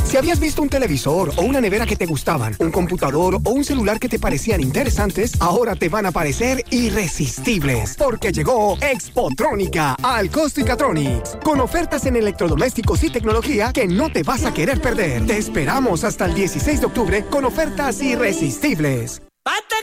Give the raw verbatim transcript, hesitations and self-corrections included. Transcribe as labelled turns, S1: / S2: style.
S1: Si habías visto un televisor o una nevera que te gustaban, un computador o un celular que te parecían interesantes, ahora te van a parecer irresistibles, porque llegó Expotrónica al Costicatronics, con ofertas en electrodomésticos y tecnología que no te vas a querer perder. Te esperamos hasta el dieciséis de octubre con ofertas irresistibles.
S2: ¡Pata!